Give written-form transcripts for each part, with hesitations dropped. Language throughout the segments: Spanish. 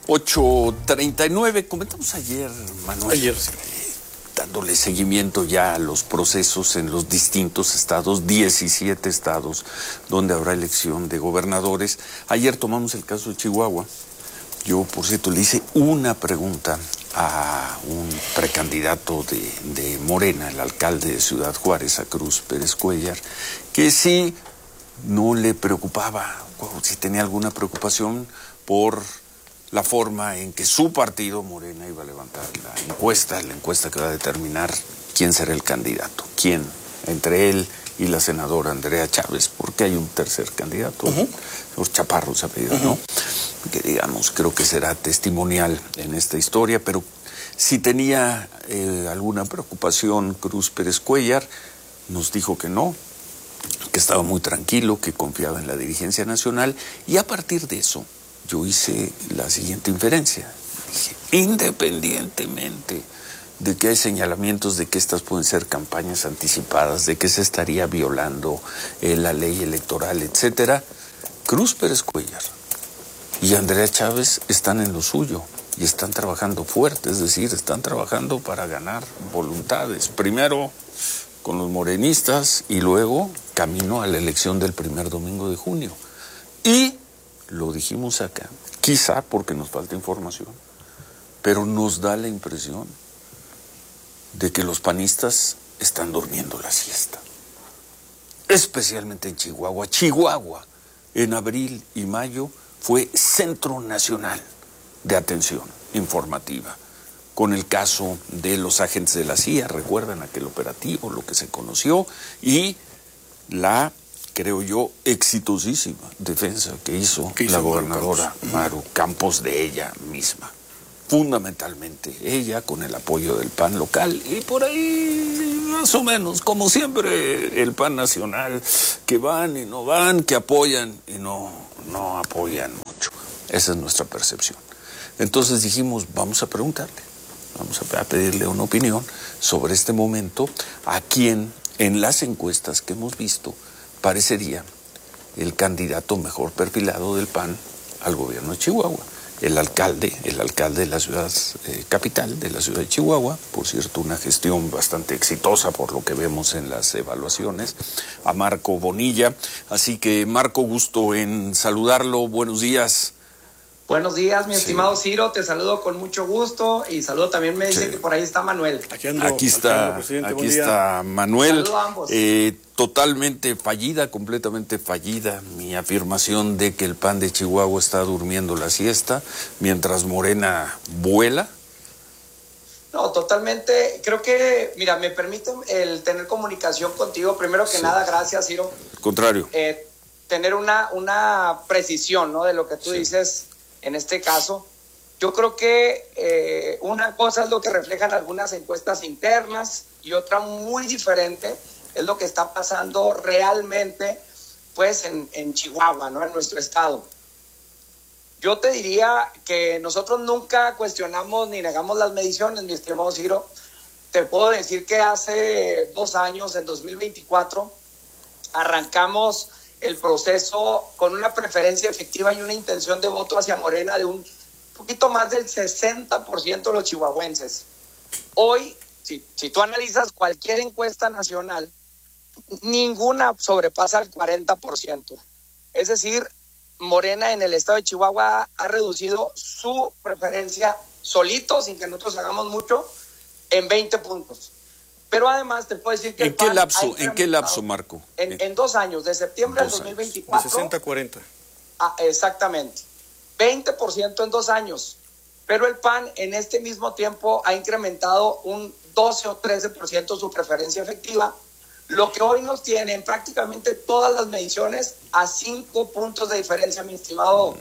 8:39, comentamos ayer, Manuel, dándole seguimiento ya a los procesos en los distintos estados, 17 estados, donde habrá elección de gobernadores. Ayer tomamos el caso de Chihuahua. Yo, por cierto, le hice una pregunta a un precandidato de Morena, el alcalde de Ciudad Juárez, a Cruz Pérez Cuéllar, que sí no le preocupaba, si tenía alguna preocupación por la forma en que su partido, Morena, iba a levantar la encuesta que va a determinar quién será el candidato, quién, entre él y la senadora Andrea Chávez, porque hay un tercer candidato, los Chaparros apellido, ¿no? Que digamos, creo que será testimonial en esta historia, pero si tenía alguna preocupación Cruz Pérez Cuéllar, nos dijo que no, que estaba muy tranquilo, que confiaba en la dirigencia nacional, y a partir de eso yo hice la siguiente inferencia. Dije, independientemente de que hay señalamientos de que estas pueden ser campañas anticipadas, de que se estaría violando la ley electoral, etcétera, Cruz Pérez Cuéllar y Andrea Chávez están en lo suyo y están trabajando fuerte, es decir, están trabajando para ganar voluntades. Primero con los morenistas y luego camino a la elección del primer domingo de junio. Y lo dijimos acá, quizá porque nos falta información, pero nos da la impresión de que los panistas están durmiendo la siesta. Especialmente en Chihuahua. Chihuahua, en abril y mayo, fue centro nacional de atención informativa, con el caso de los agentes de la CIA, recuerdan aquel operativo, lo que se conoció, y la, creo yo, exitosísima defensa que hizo la gobernadora Maru Campos de ella misma. Fundamentalmente ella, con el apoyo del PAN local, y por ahí, más o menos, como siempre, el PAN nacional, que van y no van, que apoyan y no apoyan mucho. Esa es nuestra percepción. Entonces dijimos, vamos a preguntarle, vamos a pedirle una opinión sobre este momento a quien en las encuestas que hemos visto parecería el candidato mejor perfilado del PAN al gobierno de Chihuahua. El alcalde de la ciudad capital, de la ciudad de Chihuahua, por cierto, una gestión bastante exitosa por lo que vemos en las evaluaciones, a Marco Bonilla. Así que, Marco, gusto en saludarlo. Buenos días. Buenos días, mi estimado Ciro, te saludo con mucho gusto y saludo también, me dice que por ahí está Manuel. Aquí está Manuel. Saludo a ambos. Totalmente fallida, completamente fallida mi afirmación de que el PAN de Chihuahua está durmiendo la siesta mientras Morena vuela. No, totalmente, creo que, mira, me permite el tener comunicación contigo, primero que nada, gracias, Ciro. Al contrario. Tener una precisión, ¿no?, de lo que tú dices. En este caso, yo creo que una cosa es lo que reflejan algunas encuestas internas y otra muy diferente es lo que está pasando realmente, pues, en Chihuahua, ¿no?, en nuestro estado. Yo te diría que nosotros nunca cuestionamos ni negamos las mediciones, mi estimado Ciro. Te puedo decir que hace 2 años, en 2024, arrancamos el proceso con una preferencia efectiva y una intención de voto hacia Morena de un poquito más del 60% de los chihuahuenses. Hoy, si tú analizas cualquier encuesta nacional, ninguna sobrepasa el 40%. Es decir, Morena en el estado de Chihuahua ha reducido su preferencia solito, sin que nosotros hagamos mucho, en 20 puntos. Pero además te puedo decir que ¿En qué lapso, Marco? En 2 años, de septiembre del 2024. De 60 a 40. Exactamente. 20% en 2 años. Pero el PAN en este mismo tiempo ha incrementado un 12 o 13% su preferencia efectiva, lo que hoy nos tiene en prácticamente todas las mediciones a 5 puntos de diferencia, mi estimado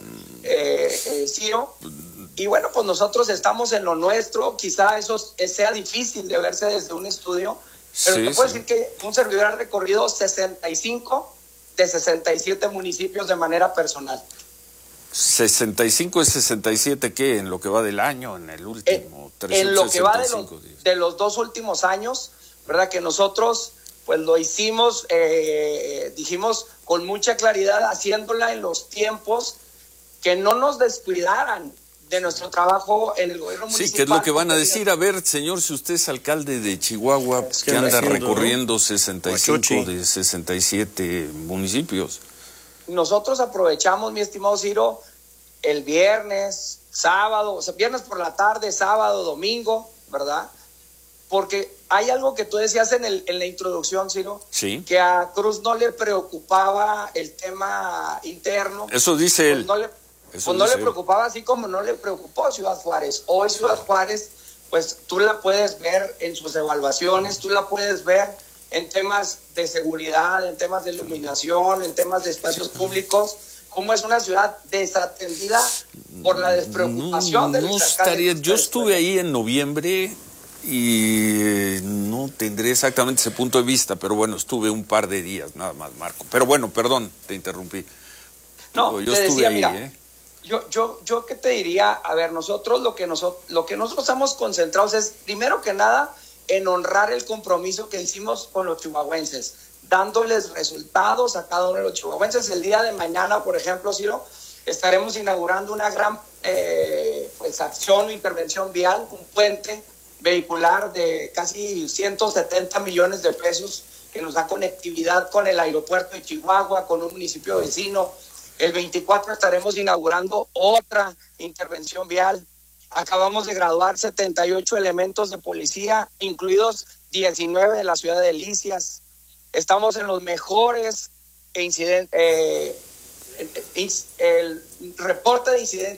Ciro. Y bueno, pues nosotros estamos en lo nuestro, quizá eso sea difícil de verse desde un estudio, pero te puedo decir que un servidor ha recorrido 65 de 67 municipios de manera personal. 65 es 67, ¿qué? ¿En lo que va del año? ¿En el último? En lo que va de los 2 últimos años, ¿verdad? Que nosotros pues lo hicimos, dijimos con mucha claridad, haciéndola en los tiempos que no nos descuidaran de nuestro trabajo en el gobierno municipal. Sí, que es lo que van a decir. A ver, señor, si usted es alcalde de Chihuahua, pues, que anda recorriendo 65 de 67 municipios. Nosotros aprovechamos, mi estimado Ciro, el viernes, sábado, o sea, viernes por la tarde, sábado, domingo, ¿verdad? Porque hay algo que tú decías en la introducción, Ciro, sí, que a Cruz no le preocupaba el tema interno. Eso dice él. No le preocupaba, así como no le preocupó Ciudad Juárez. Hoy Ciudad Juárez, pues tú la puedes ver en sus evaluaciones, tú la puedes ver en temas de seguridad, en temas de iluminación, en temas de espacios públicos, cómo es una ciudad desatendida por la despreocupación de los alcaldes. Yo estuve ahí en noviembre y no tendré exactamente ese punto de vista, pero bueno, estuve un par de días nada más, Marco. Pero bueno, perdón, te interrumpí. No, yo te estuve decía, ahí, mira, yo qué te diría, a ver, nosotros lo que nosotros estamos concentrados es, primero que nada, en honrar el compromiso que hicimos con los chihuahuenses, dándoles resultados a cada uno de los chihuahuenses. El día de mañana, por ejemplo, Ciro, estaremos inaugurando una gran acción o intervención vial, un puente vehicular de casi 170 millones de pesos que nos da conectividad con el aeropuerto de Chihuahua, con un municipio vecino. El 24 estaremos inaugurando otra intervención vial. Acabamos de graduar 78 elementos de policía, incluidos 19 de la ciudad de Delicias. Estamos en los mejores el reporte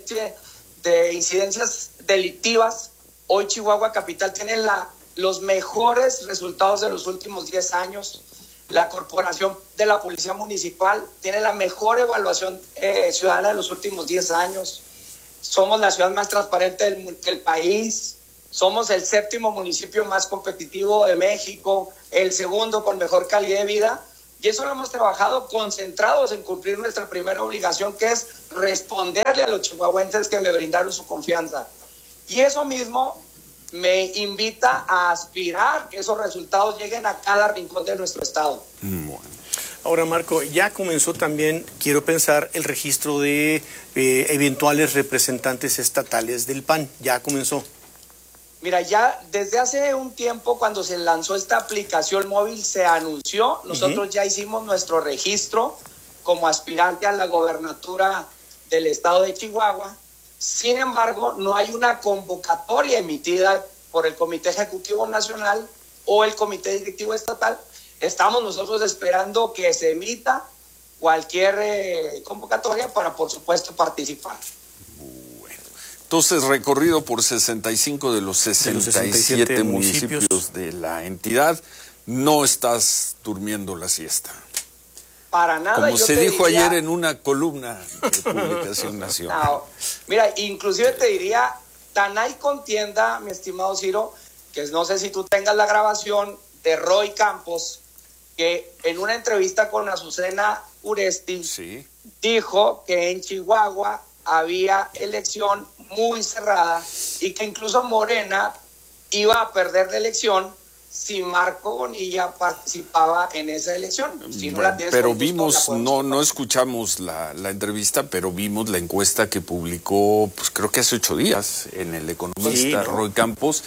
de incidencias delictivas. Hoy Chihuahua Capital tiene los mejores resultados de los últimos 10 años. La Corporación de la Policía Municipal tiene la mejor evaluación ciudadana de los últimos 10 años. Somos la ciudad más transparente del país. Somos el 7º municipio más competitivo de México, el 2º con mejor calidad de vida. Y eso lo hemos trabajado concentrados en cumplir nuestra primera obligación, que es responderle a los chihuahuenses que me brindaron su confianza. Y eso mismo me invita a aspirar que esos resultados lleguen a cada rincón de nuestro estado. Bueno. Ahora, Marco, ya comenzó también, quiero pensar, el registro de eventuales representantes estatales del PAN. Ya comenzó. Mira, ya desde hace un tiempo, cuando se lanzó esta aplicación móvil, se anunció. Nosotros ya hicimos nuestro registro como aspirante a la gobernatura del estado de Chihuahua. Sin embargo, no hay una convocatoria emitida por el Comité Ejecutivo Nacional o el Comité Directivo Estatal. Estamos nosotros esperando que se emita cualquier convocatoria para, por supuesto, participar. Bueno, entonces, recorrido por 65 de los 67 municipios de la entidad, no estás durmiendo la siesta. Para nada. Como se dijo ayer en una columna de Publicación Nacional. No, mira, inclusive te diría, tan hay contienda, mi estimado Ciro, que no sé si tú tengas la grabación de Roy Campos, que en una entrevista con Azucena Uresti, sí, dijo que en Chihuahua había elección muy cerrada y que incluso Morena iba a perder la elección si Marco Bonilla participaba en esa elección. Si no la tienes, pero vimos, no escuchamos la entrevista, pero vimos la encuesta que publicó, pues creo que hace 8 días, en El Economista, sí, Roy Campos,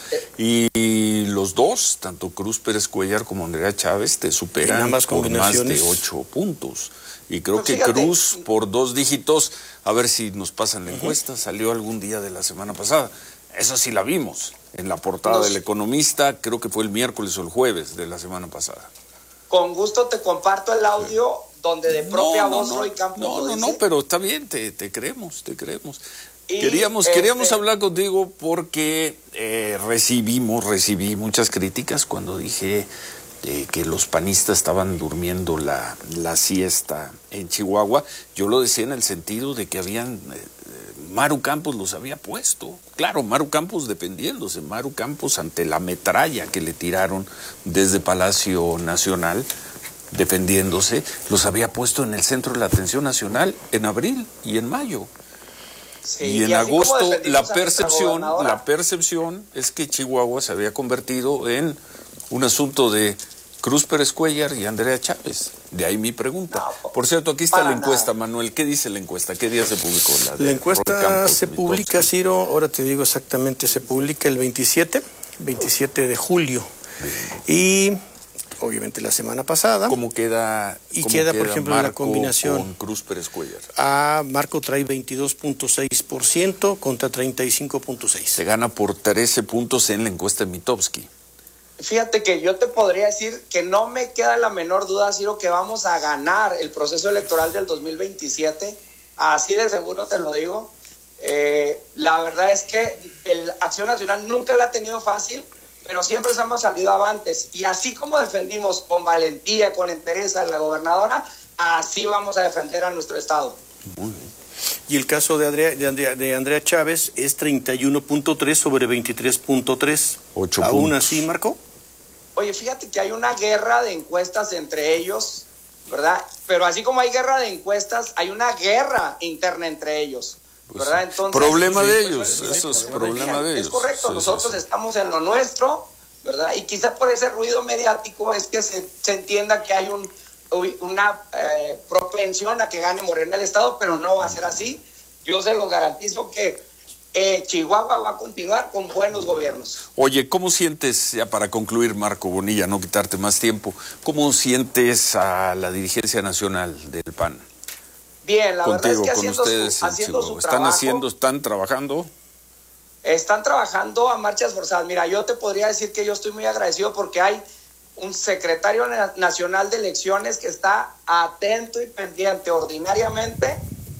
y los dos, tanto Cruz Pérez Cuéllar como Andrea Chávez, te superan por más de 8 puntos. Y creo que Cruz por 2 dígitos, a ver si nos pasan la encuesta, salió algún día de la semana pasada. Eso sí la vimos en la portada del Economista, creo que fue el miércoles o el jueves de la semana pasada. Con gusto te comparto el audio donde de propia voz Roy Campos lo dice. No, pero está bien, te creemos. Y queríamos hablar contigo porque recibí muchas críticas cuando dije que los panistas estaban durmiendo la siesta en Chihuahua. Yo lo decía en el sentido de que habían... Maru Campos los había puesto. Claro, Maru Campos defendiéndose, Maru Campos ante la metralla que le tiraron desde Palacio Nacional, defendiéndose, los había puesto en el centro de la atención nacional en abril y en mayo. Sí, y en agosto la percepción es que Chihuahua se había convertido en un asunto de Cruz Pérez Cuéllar y Andrea Chávez. De ahí mi pregunta. No, por cierto, aquí está la para encuesta, nada. Manuel. ¿Qué dice la encuesta? ¿Qué día se publicó? La encuesta Campos, se publica, Mitofsky. Ciro, ahora te digo exactamente, se publica el 27 de julio. Y obviamente la semana pasada. ¿Cómo queda? Y queda, por ejemplo, Marco la combinación. con Cruz Pérez Cuellar? Marco trae 22.6% contra 35.6%. Se gana por 13 puntos en la encuesta de Mitofsky. Fíjate que yo te podría decir que no me queda la menor duda, Ciro, que vamos a ganar el proceso electoral del 2027. Así de seguro te lo digo. La verdad es que Acción Nacional nunca la ha tenido fácil, pero siempre hemos salido avantes. Y así como defendimos con valentía, con entereza a la gobernadora, así vamos a defender a nuestro estado. Muy bien. Y el caso de Andrea Chávez es 31.3 sobre 23.3. 8 Aún puntos. así, Marco. Oye, fíjate que hay una guerra de encuestas entre ellos, ¿verdad? Pero así como hay guerra de encuestas, hay una guerra interna entre ellos, ¿verdad? Entonces, problema de pues, ellos, pues, eso es pues, problema de ellos. Es correcto, Sí, nosotros sí. estamos en lo nuestro, ¿verdad? Y quizá por ese ruido mediático es que se entienda que hay una propensión a que gane Morena el Estado, pero no va a ser así. Yo se lo garantizo que Chihuahua va a continuar con buenos gobiernos. Oye, ¿cómo sientes, ya para concluir, Marco Bonilla, no quitarte más tiempo, cómo sientes a la dirigencia nacional del PAN? Bien, la verdad es Contigo, que con ustedes en haciendo Chihuahua. su trabajo. ¿Están trabajando? Están trabajando a marchas forzadas. Mira, yo te podría decir que yo estoy muy agradecido porque hay un secretario nacional de elecciones que está atento y pendiente ordinariamente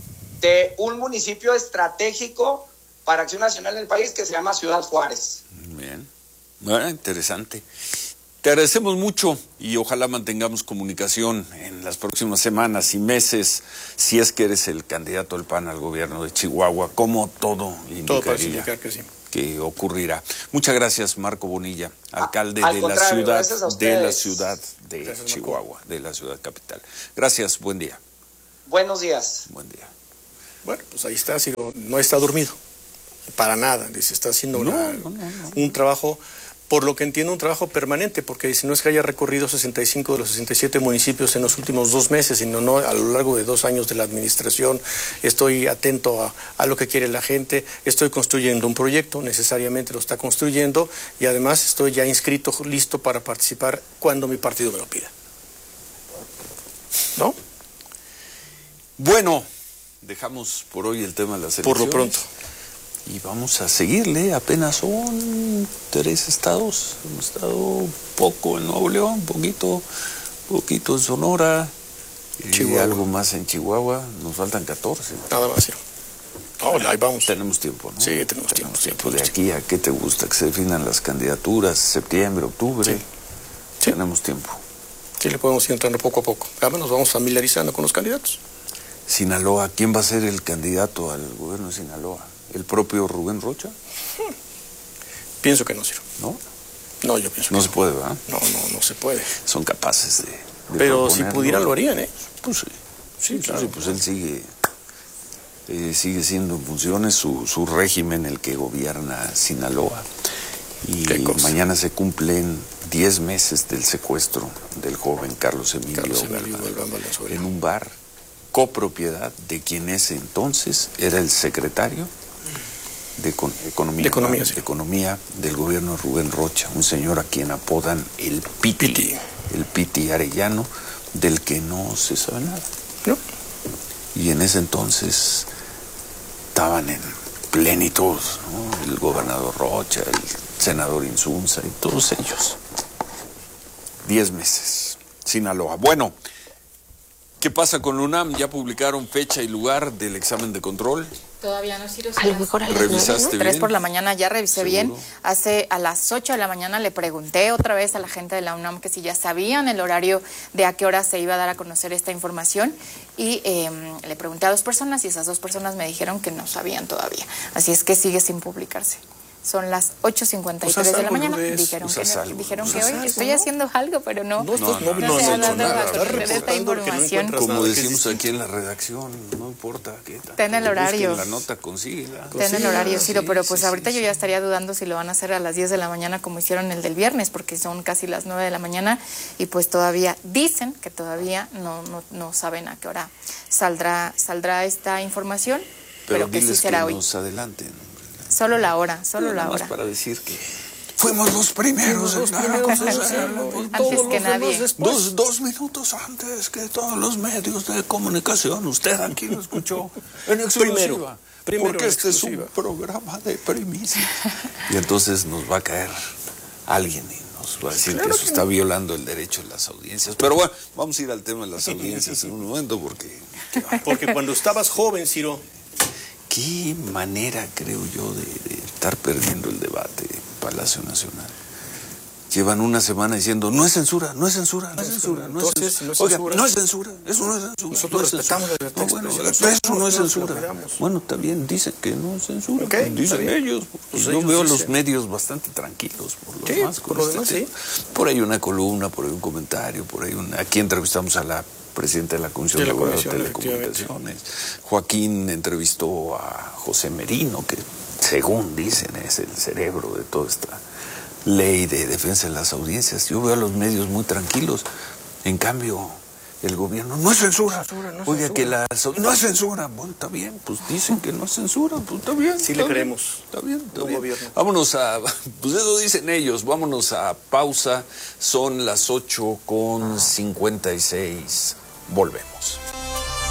de un municipio estratégico para Acción Nacional en el país que se llama Ciudad Juárez. Bien, bueno, interesante. Te agradecemos mucho y ojalá mantengamos comunicación en las próximas semanas y meses, si es que eres el candidato del PAN al gobierno de Chihuahua, como todo parece indicaría indicar que sí. que ocurrirá. Muchas gracias, Marco Bonilla, alcalde Al de la contrario, ciudad gracias a de la ustedes. ciudad de Gracias, Chihuahua, de la ciudad capital. Gracias, buen día. Buenos días. Buen día. Bueno, pues ahí está, Ciro, no está dormido. Para nada, dice, está haciendo un trabajo, por lo que entiendo, un trabajo permanente, porque dice, no es que haya recorrido 65 de los 67 municipios en los últimos 2 meses, sino no a lo largo de 2 años de la administración. Estoy atento a lo que quiere la gente, estoy construyendo un proyecto, necesariamente lo está construyendo, y además estoy ya inscrito, listo para participar cuando mi partido me lo pida. ¿No? Bueno, dejamos por hoy el tema de las elecciones. Por lo pronto. Y vamos a seguirle, apenas son 3 estados, hemos estado poco en Nuevo León, poquito en Sonora, y algo más en Chihuahua, nos faltan 14. Nada más, Ciro. No, ahí vamos. Tenemos tiempo, ¿no? Sí, tenemos tiempo. De aquí a qué te gusta, que se definan las candidaturas, septiembre, octubre, Sí. tenemos tiempo. Sí, le podemos ir entrando poco a poco. Además nos vamos familiarizando con los candidatos. Sinaloa, ¿quién va a ser el candidato al gobierno de Sinaloa? ¿El propio Rubén Rocha? Pienso que no, Ciro. ¿No? No, yo pienso que No se puede, ¿verdad? No se puede. Son capaces de Pero si proponerlo. pudieran lo harían, ¿eh? Pues sí. Sí, claro. Sí, pues él sigue siendo en funciones su régimen el que gobierna Sinaloa. Y mañana se cumplen 10 meses del secuestro del joven Carlos Emilio Valenzuela en un bar copropiedad de quien ese entonces era el secretario de Economía del gobierno de Rubén Rocha, un señor a quien apodan el Piti Arellano, del que no se sabe nada. ¿No? Y en ese entonces estaban en plenitud, ¿no? El gobernador Rocha, el senador Insunza y todos ellos. 10 meses, Sinaloa. Bueno, ¿qué pasa con la UNAM? ¿Ya publicaron fecha y lugar del examen de control? Todavía no, Ciro. A lo mejor a las ¿Revisaste 9, ¿no? 3 por la mañana, ya revisé ¿Seguro? bien. A las 8 de la mañana le pregunté otra vez a la gente de la UNAM que si ya sabían el horario de a qué hora se iba a dar a conocer esta información y le pregunté a 2 personas y esas 2 personas me dijeron que no sabían todavía. Así es que sigue sin publicarse. Son las 8:53 de la mañana. Dijeron que hoy estoy haciendo algo, pero no. No se ha dado a conocer esta información. Como decimos aquí en la redacción, no importa qué tal. Ten el horario. La nota, consíguela. Ten el horario, Ciro, pero pues ahorita yo ya estaría dudando si lo van a hacer a las 10 de la mañana como hicieron el del viernes, porque son casi las 9 de la mañana y pues todavía dicen que todavía no saben a qué hora saldrá esta información, pero que sí será hoy. Nos adelanten. Solo la hora. Para decir que fuimos los primeros en dar a conocer, antes que nadie. 2 minutos antes que todos los medios de comunicación. Usted aquí lo escuchó en exclusiva. Primero porque este es un programa de primicia. Y entonces nos va a caer alguien y nos va a decir que eso está violando el derecho de las audiencias. Pero bueno, vamos a ir al tema de las audiencias en un momento porque cuando estabas joven, Ciro. Qué manera, creo yo, de estar perdiendo el debate en Palacio Nacional. Llevan una semana diciendo, no es censura, no es censura, no es censura. Oiga, no es censura, eso no es censura. Nosotros respetamos la libertad de expresión. Eso no es censura. Bueno, está bien, dicen que no es censura. Dicen ellos. Pues yo veo los medios bastante tranquilos por lo demás. Por lo demás, sí. Por ahí una columna, por ahí un comentario, por ahí aquí entrevistamos a la presidente de la Comisión de Telecomunicaciones. Joaquín entrevistó a José Merino, que según dicen es el cerebro de toda esta ley de defensa de las audiencias. Yo veo a los medios muy tranquilos. En cambio, el gobierno no es censura. Oiga, que no es censura. Bueno, está bien, pues dicen que no es censura, pues está bien. Sí le creemos. Está bien. Gobierno. Vámonos pues eso dicen ellos, vámonos a pausa. Son las 8:56. Volvemos.